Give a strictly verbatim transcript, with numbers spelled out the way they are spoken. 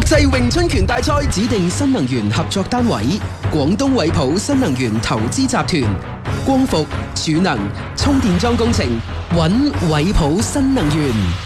際詠春拳大賽指定新能源合作單位：廣東惠普新能源投資集團。光伏、儲能、充電樁工程，揾惠普新能源。